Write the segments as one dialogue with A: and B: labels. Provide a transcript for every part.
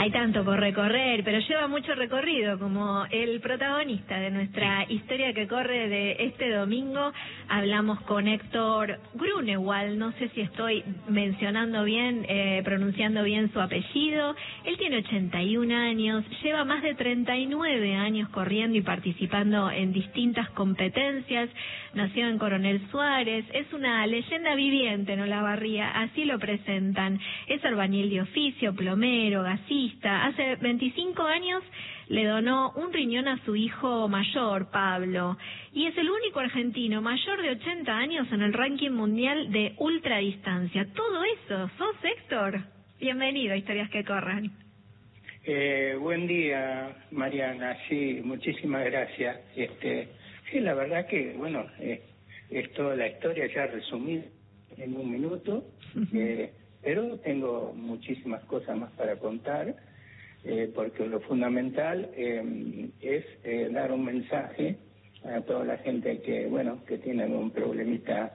A: Hay tanto por recorrer, pero lleva mucho recorrido, como el protagonista de nuestra historia que corre de este domingo. Hablamos con Héctor Grunewald, no sé si estoy mencionando bien, pronunciando bien su apellido. Él tiene 81 años, lleva más de 39 años corriendo y participando en distintas competencias. Nació en Coronel Suárez, es una leyenda viviente en Olavarría, así lo presentan. Es albañil de oficio, plomero, gasista. Hace 25 años le donó un riñón a su hijo mayor, Pablo, y es el único argentino mayor de 80 años en el ranking mundial de ultradistancia. Todo eso, ¿sos Héctor? Bienvenido a Historias que Corran.
B: Buen día, Mariana. Sí, muchísimas gracias. Sí, la verdad que, bueno, es toda la historia ya resumida en un minuto, pero tengo muchísimas cosas más para contar, porque lo fundamental es dar un mensaje a toda la gente que, bueno, que tienen un problemita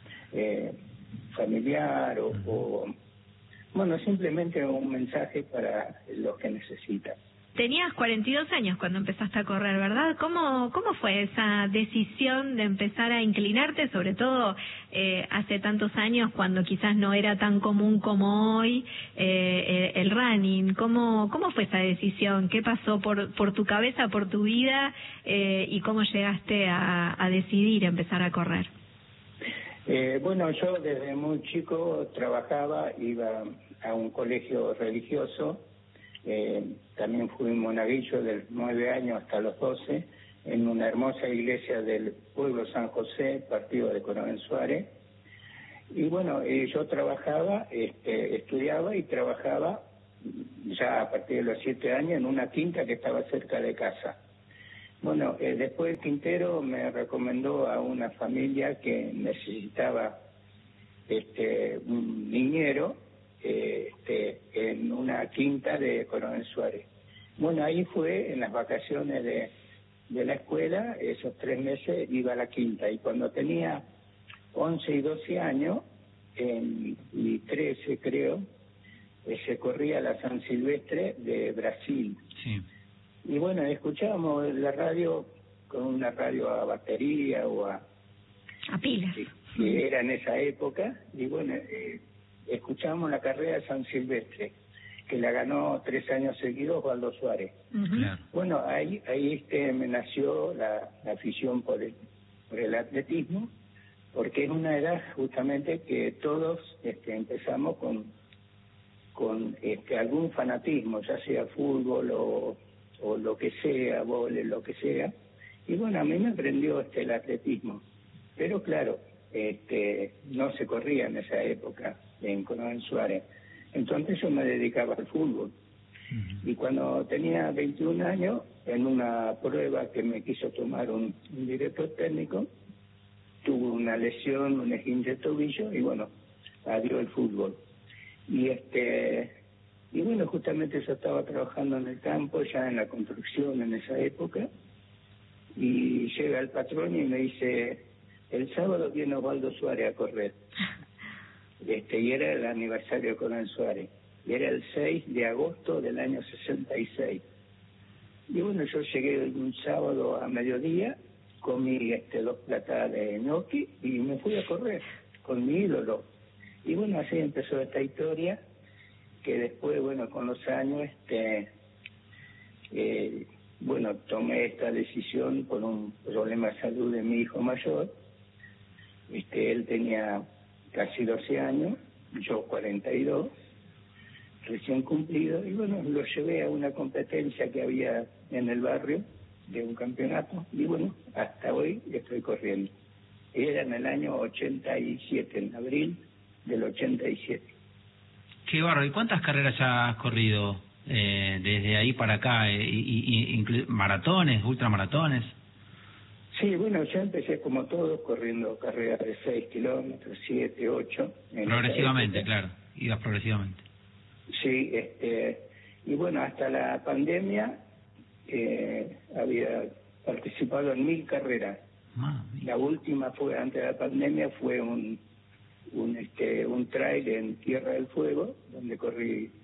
B: familiar o bueno, simplemente un mensaje para los que necesitan.
A: Tenías 42 años cuando empezaste a correr, ¿verdad? ¿Cómo fue esa decisión de empezar a inclinarte, sobre todo hace tantos años cuando quizás no era tan común como hoy el running? ¿Cómo fue esa decisión? ¿Qué pasó por tu cabeza, por tu vida y cómo llegaste a decidir empezar a correr?
B: Bueno, yo desde muy chico trabajaba, iba a un colegio religioso. También fui monaguillo de 9 años hasta los 12 en una hermosa iglesia del pueblo San José, partido de Coronel Suárez. Y bueno, yo trabajaba, estudiaba y trabajaba ya a partir de los 7 años en una quinta que estaba cerca de casa. Bueno, después el quintero me recomendó a una familia que necesitaba un niñero en una quinta de Coronel Suárez. Bueno, ahí fue en las vacaciones de la escuela, esos 3 meses iba a la quinta, y cuando tenía 11 y 12 años, y 13 creo, se corría la San Silvestre de Brasil.
C: Sí.
B: Y bueno, escuchábamos la radio con una radio a batería o a
A: pilas,
B: que era en esa época, y bueno, escuchábamos la carrera de San Silvestre, que la ganó 3 años seguidos Osvaldo Suárez.
C: Claro.
B: Bueno, ahí me nació la afición por el atletismo, porque es una edad justamente que todos empezamos con algún fanatismo, ya sea fútbol o lo que sea, vóley, lo que sea. Y bueno, a mí me prendió el atletismo, pero claro, no se corría en esa época en Coronel Suárez. Entonces yo me dedicaba al fútbol. Y cuando tenía 21 años, en una prueba que me quiso tomar un director técnico, tuve una lesión, un esguince de tobillo, y bueno, adiós el fútbol. Y bueno, justamente yo estaba trabajando en el campo, ya en la construcción en esa época, y llega el patrón y me dice: el sábado viene Osvaldo Suárez a correr. Y era el aniversario de Coronel Suárez, y era el 6 de agosto del año 66. Y bueno, yo llegué un sábado a mediodía, comí 2 platas de ñoqui y me fui a correr con mi ídolo. Y bueno, así empezó esta historia, que después, bueno, con los años, bueno, tomé esta decisión por un problema de salud de mi hijo mayor. Él tenía casi 12 años, yo 42, recién cumplido, y bueno, lo llevé a una competencia que había en el barrio, de un campeonato, y bueno, hasta hoy estoy corriendo. Era en el año 87, en abril del 87.
C: Qué bárbaro. ¿Y cuántas carreras ya has corrido desde ahí para acá? ¿Maratones, ultramaratones?
B: Sí, bueno, yo empecé como todos, corriendo carreras de 6 kilómetros, 7, 8.
C: Progresivamente, claro, ibas progresivamente.
B: Sí, y bueno, hasta la pandemia había participado en 1000 carreras. La última fue, antes de la pandemia, fue un trail en Tierra del Fuego, donde corrí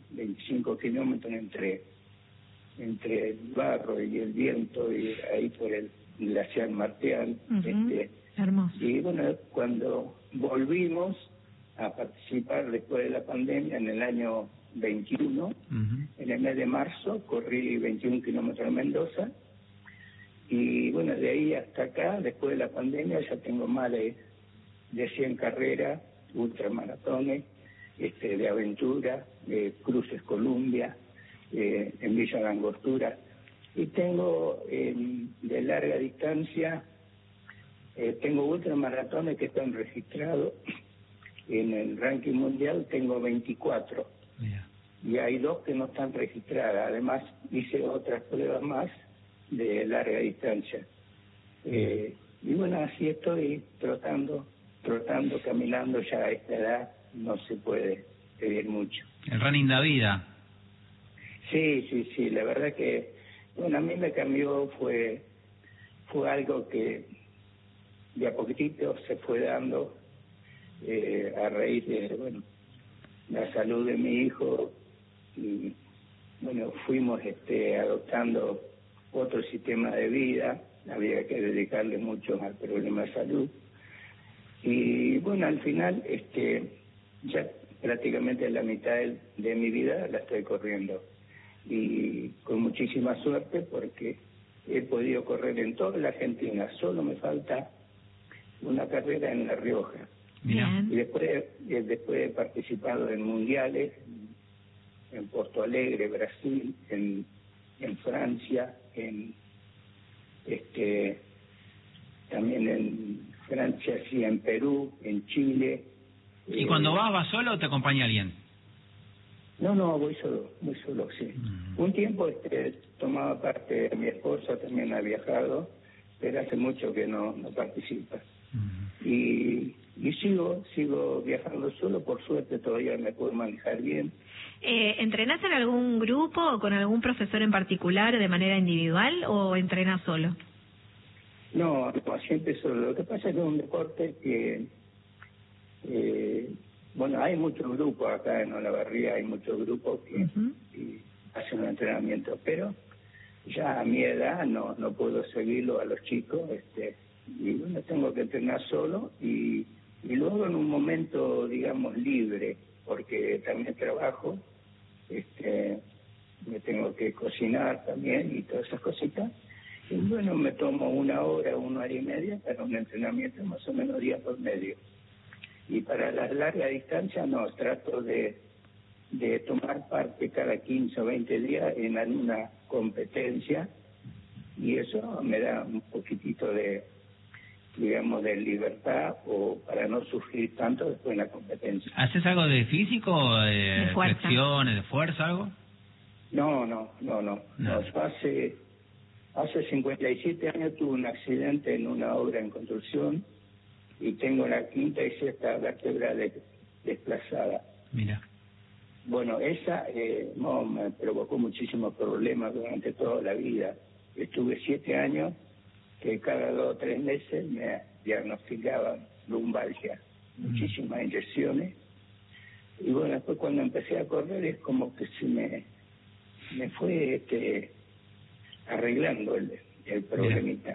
B: 25 kilómetros entre el barro y el viento, y ahí por el glaciar Martial.
A: Hermoso.
B: Y bueno, cuando volvimos a participar después de la pandemia en el año 21, en el mes de marzo, corrí 21 kilómetros en Mendoza. Y bueno, de ahí hasta acá, después de la pandemia, ya tengo más de 100 carreras, ultramaratones, de aventura, cruces Columbia, en Villa Langostura. Y tengo de larga distancia, tengo ultramaratones que están registrados. En el ranking mundial tengo 24.
C: Yeah.
B: Y hay 2 que no están registradas. Además, hice otras pruebas más de larga distancia. Y bueno, así estoy trotando, caminando. Ya a esta edad no se puede pedir mucho.
C: El running da vida.
B: Sí, la verdad que, bueno, a mí me cambió, fue algo que de a poquitito se fue dando, a raíz de, bueno, la salud de mi hijo, y bueno, fuimos adoptando otro sistema de vida, había que dedicarle mucho al problema de salud, y bueno, al final ya prácticamente la mitad de mi vida la estoy corriendo, y con muchísima suerte porque he podido correr en toda la Argentina. Solo me falta una carrera en La Rioja.
C: Bien.
B: Y después he participado en mundiales en Porto Alegre, Brasil, en Francia, también en Francia, sí, en Perú, en Chile.
C: ¿Y cuando vas solo o te acompaña alguien?
B: No, voy solo, sí. Un tiempo tomaba parte, mi esposa también ha viajado, pero hace mucho que no participa. Y sigo viajando solo, por suerte todavía me puedo manejar bien.
A: ¿Entrenás en algún grupo o con algún profesor en particular de manera individual o entrenás solo?
B: No, siempre solo. Lo que pasa es que es un deporte que, bueno, hay muchos grupos acá en Olavarría, hay muchos grupos que hacen un entrenamiento, pero ya a mi edad no puedo seguirlo a los chicos, y bueno, tengo que entrenar solo y luego en un momento, digamos, libre, porque también trabajo, me tengo que cocinar también y todas esas cositas, y bueno, me tomo 1 hora, 1 hora y media para un entrenamiento más o menos día por medio. Y para las largas distancias no, trato de tomar parte cada 15 o 20 días en alguna competencia, y eso me da un poquitito de, digamos, de libertad, o para no sufrir tanto después en la competencia.
C: ¿Haces algo de físico,
A: de fuerza,
C: flexiones, de fuerza, algo?
B: No. Yo hace 57 años tuve un accidente en una obra en construcción y tengo la 5ª y 6ª vértebra desplazada.
C: Mira.
B: Bueno, esa me provocó muchísimos problemas durante toda la vida. Estuve 7 años que cada 2 o 3 meses me diagnosticaban lumbalgia, muchísimas inyecciones. Y bueno, después cuando empecé a correr es como que se me fue arreglando el problemita.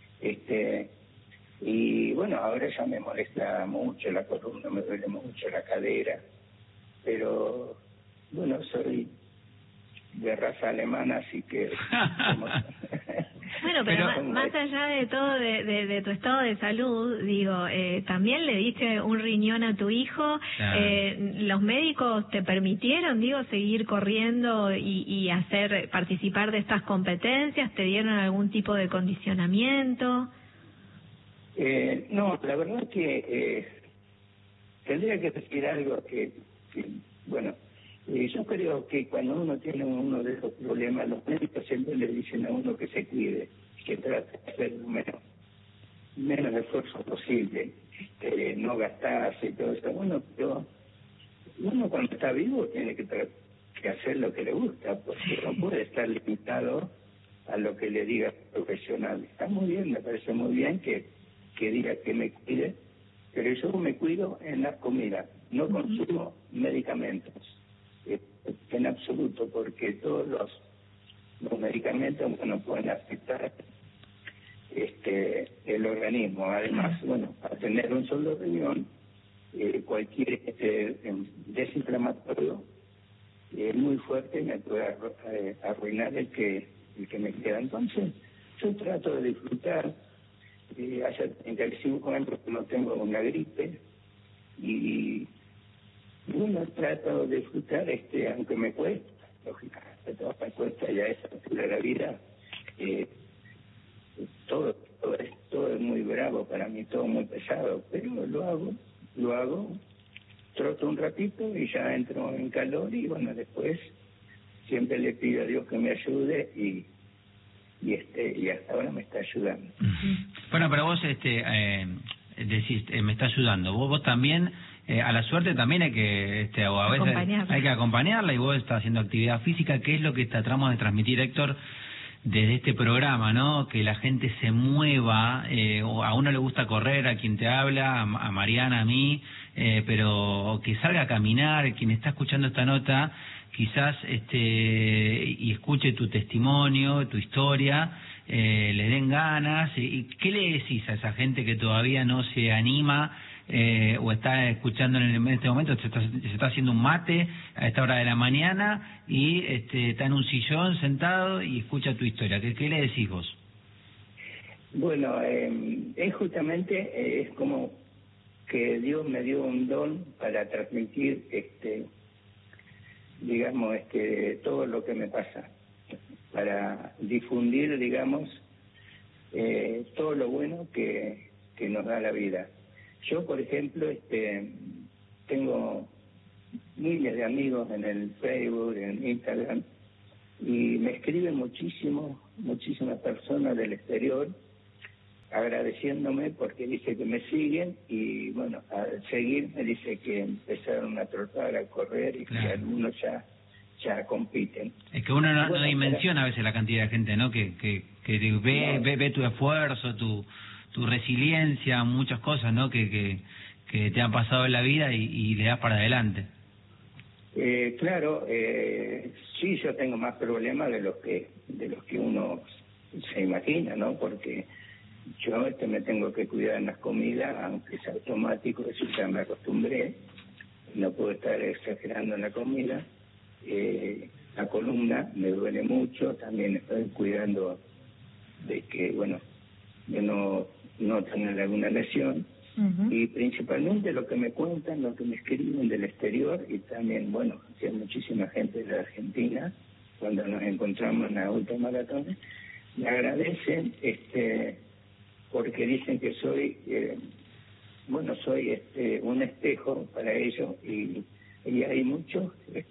B: Y bueno, ahora ya me molesta mucho la columna, me duele mucho la cadera, pero bueno, soy de raza alemana, así que
A: Bueno, pero más allá de todo, de tu estado de salud, digo, también le diste un riñón a tu hijo.
C: Claro.
A: ¿Los médicos te permitieron, digo, seguir corriendo y participar de estas competencias? ¿Te dieron algún tipo de condicionamiento?
B: No, la verdad es que tendría que decir algo que bueno, yo creo que cuando uno tiene uno de esos problemas, los médicos siempre le dicen a uno que se cuide, que trate de hacer lo menos esfuerzo posible, no gastarse y todo eso. Bueno, pero uno cuando está vivo tiene que hacer lo que le gusta, porque no puede estar limitado a lo que le diga el profesional. Está muy bien, me parece muy bien que diga que me cuide, pero yo me cuido en la comida, no consumo medicamentos. en absoluto, porque todos los medicamentos, bueno, pueden afectar el organismo. Además, bueno, al tener un solo riñón, cualquier desinflamatorio muy fuerte me puede arruinar el que me queda. Entonces, yo trato de disfrutar. Hace 35 años que no tengo una gripe y bueno, trato de disfrutar, aunque me cuesta, lógicamente todo me cuesta ya a esa altura de la vida. Todo es muy bravo para mí, todo muy pesado, pero lo hago, troto un ratito y ya entro en calor y bueno, después siempre le pido a Dios que me ayude y hasta ahora me está ayudando.
C: Bueno, pero vos decís, me está ayudando. Vos también, a la suerte también hay que, o a veces hay que acompañarla, y vos estás haciendo actividad física, que es lo que tratamos de transmitir, Héctor, desde este programa, ¿no? Que la gente se mueva, o a uno le gusta correr, a quien te habla, a Mariana, a mí, pero que salga a caminar, quien está escuchando esta nota, quizás y escuche tu testimonio, tu historia, le den ganas. ¿Y qué le decís a esa gente que todavía no se anima, o está escuchando en este momento, se está haciendo un mate a esta hora de la mañana y está en un sillón sentado y escucha tu historia? ¿Qué le decís vos?
B: Bueno, es justamente, es como que Dios me dio un don para transmitir digamos, todo lo que me pasa, para difundir, digamos, todo lo bueno que nos da la vida. Yo, por ejemplo, tengo miles de amigos en el Facebook, en Instagram, y me escriben muchísimas personas del exterior agradeciéndome porque dice que me siguen y bueno, al seguirme dice que empezaron a trotar, a correr y claro, que algunos ya compiten.
C: Es que uno no dimensiona a veces la cantidad de gente, ¿no? Que ve tu esfuerzo, tu resiliencia, muchas cosas, ¿no? Que te han pasado en la vida y le das para adelante.
B: Claro, sí, yo tengo más problemas de los que uno se imagina, ¿no? Porque yo me tengo que cuidar en las comidas, aunque es automático, eso ya me acostumbré, no puedo estar exagerando en la comida. La columna me duele mucho, también estoy cuidando de que, bueno, de no tener alguna lesión. Uh-huh. Y principalmente lo que me cuentan, lo que me escriben del exterior, y también, bueno, hay muchísima gente de la Argentina, cuando nos encontramos en la ultramaratones, me agradecen, porque dicen que soy un espejo para ellos, y hay muchos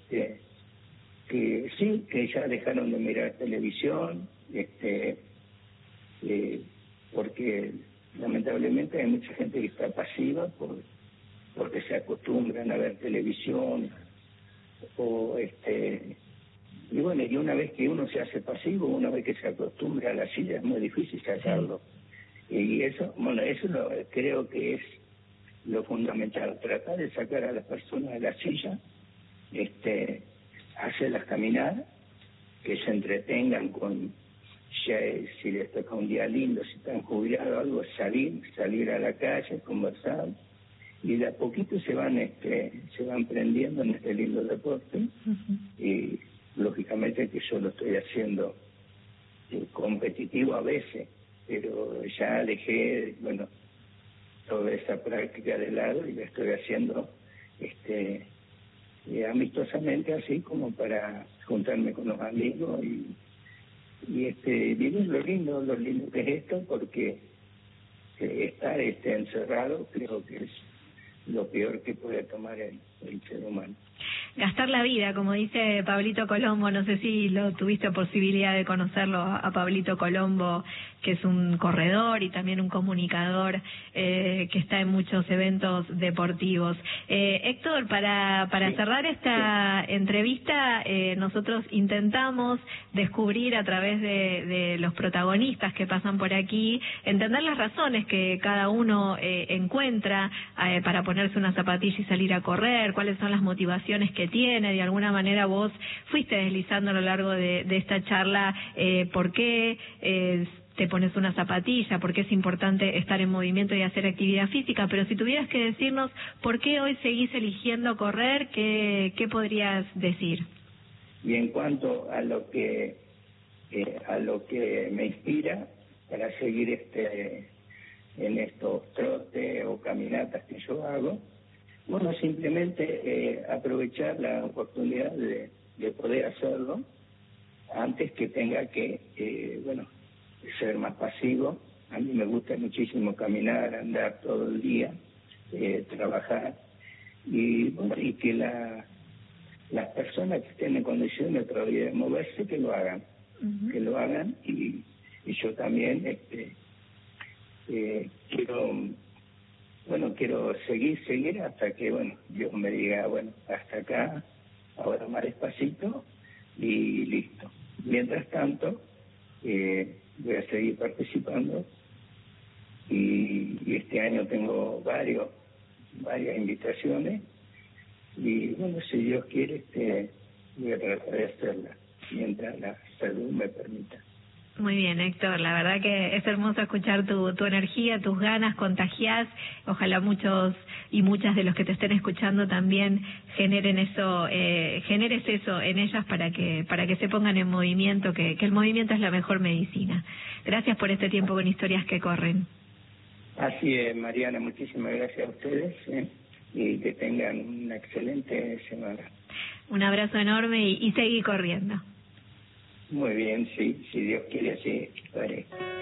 B: que sí, que ya dejaron de mirar televisión, porque lamentablemente hay mucha gente que está pasiva porque se acostumbran a ver televisión y bueno, y una vez que uno se hace pasivo, una vez que se acostumbra a la silla, es muy difícil sacarlo. Y eso, bueno, eso creo que es lo fundamental, tratar de sacar a las personas de la silla, hacerlas caminar, que se entretengan con, ya, si les toca un día lindo, si están jubilados o algo, salir a la calle, conversar, y de a poquito se van prendiendo en este lindo deporte. Uh-huh. Y lógicamente que yo lo estoy haciendo competitivo a veces, pero ya dejé, bueno, toda esa práctica de lado y la estoy haciendo amistosamente, así como para juntarme con los amigos y vivir lo lindo que es esto, porque estar encerrado creo que es lo peor que puede tomar el ser humano.
A: Gastar la vida, como dice Pablito Colombo, no sé si lo tuviste posibilidad de conocerlo a Pablito Colombo, que es un corredor y también un comunicador que está en muchos eventos deportivos. Héctor, para cerrar esta entrevista, nosotros intentamos descubrir a través de los protagonistas que pasan por aquí, entender las razones que cada uno encuentra para ponerse una zapatilla y salir a correr, cuáles son las motivaciones que que tiene. De alguna manera vos fuiste deslizando a lo largo de esta charla por qué te pones una zapatilla, por qué es importante estar en movimiento y hacer actividad física, pero si tuvieras que decirnos por qué hoy seguís eligiendo correr, ¿qué podrías decir?
B: Y en cuanto a lo que me inspira para seguir en estos trotes o caminatas que yo hago, bueno, simplemente aprovechar la oportunidad de poder hacerlo antes que tenga que, ser más pasivo. A mí me gusta muchísimo caminar, andar todo el día, trabajar, y que las personas que estén en condiciones todavía de moverse, que lo hagan, que lo hagan, y yo también quiero seguir hasta que, Dios me diga, hasta acá, ahora más despacito, y listo. Mientras tanto, voy a seguir participando, y este año tengo varias invitaciones, y si Dios quiere, voy a tratar de hacerla, mientras la salud me permita.
A: Muy bien, Héctor, la verdad que es hermoso escuchar tu energía, tus ganas, contagiás. Ojalá muchos y muchas de los que te estén escuchando también generes eso en ellas para que se pongan en movimiento, que el movimiento es la mejor medicina. Gracias por este tiempo con Historias que Corren.
B: Así es, Mariana, muchísimas gracias a ustedes, y que tengan una excelente semana.
A: Un abrazo enorme y seguí corriendo.
B: Muy bien, sí, si Dios quiere, así lo haré.